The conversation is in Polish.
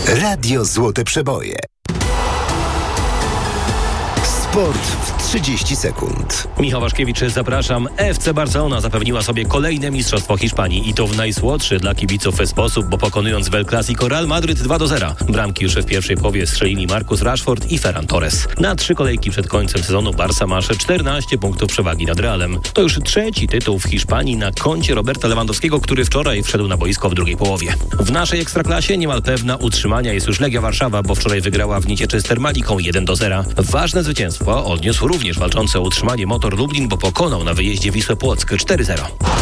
Radio Złote Przeboje. Sport w 30 sekund. Michał Waszkiewicz, zapraszam. FC Barcelona zapewniła sobie kolejne mistrzostwo Hiszpanii i to w najsłodszy dla kibiców sposób, bo pokonując w El Clasico Real Madryt 2-0. Bramki już w pierwszej połowie strzelili Marcus Rashford i Ferran Torres. Na 3 kolejki przed końcem sezonu Barca ma 14 punktów przewagi nad Realem. To już 3. tytuł w Hiszpanii na koncie Roberta Lewandowskiego, który wczoraj wszedł na boisko w drugiej połowie. W naszej Ekstraklasie niemal pewna utrzymania jest już Legia Warszawa, bo wczoraj wygrała w Nicie Stermaliką 1-0. Ważne zwycięstwo odniósł również walczący o utrzymanie Motor Lublin, bo pokonał na wyjeździe Wisłę Płock 4-0.